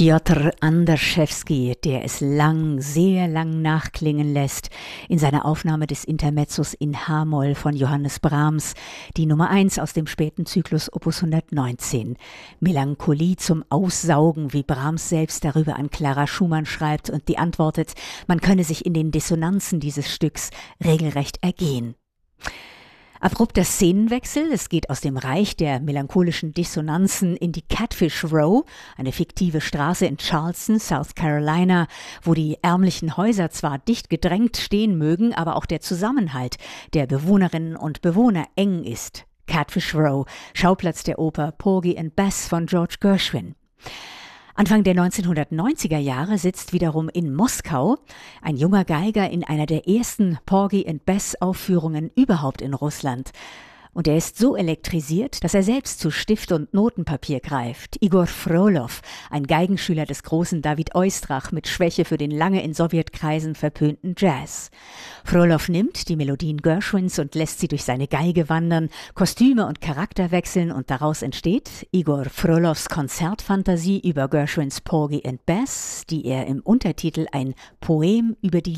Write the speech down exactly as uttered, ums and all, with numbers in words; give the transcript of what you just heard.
Pjotr Andarschewski, der es lang, sehr lang nachklingen lässt, in seiner Aufnahme des Intermezzos in H-Moll von Johannes Brahms, die Nummer eins aus dem späten Zyklus Opus hundertneunzehn. Melancholie zum Aussaugen, wie Brahms selbst darüber an Clara Schumann schreibt und die antwortet, man könne sich in den Dissonanzen dieses Stücks regelrecht ergehen. Abrupter Szenenwechsel, es geht aus dem Reich der melancholischen Dissonanzen in die Catfish Row, eine fiktive Straße in Charleston, South Carolina, wo die ärmlichen Häuser zwar dicht gedrängt stehen mögen, aber auch der Zusammenhalt der Bewohnerinnen und Bewohner eng ist. Catfish Row, Schauplatz der Oper Porgy and Bess von George Gershwin. Anfang der neunzehnhundertneunziger Jahre sitzt wiederum in Moskau ein junger Geiger in einer der ersten Porgy and Bess Aufführungen überhaupt in Russland. Und er ist so elektrisiert, dass er selbst zu Stift und Notenpapier greift. Igor Frolow, ein Geigenschüler des großen David Oistrakh mit Schwäche für den lange in Sowjetkreisen verpönten Jazz. Frolow nimmt die Melodien Gershwins und lässt sie durch seine Geige wandern, Kostüme und Charakter wechseln und daraus entsteht Igor Frolows Konzertfantasie über Gershwins Porgy and Bess, die er im Untertitel ein Poem über die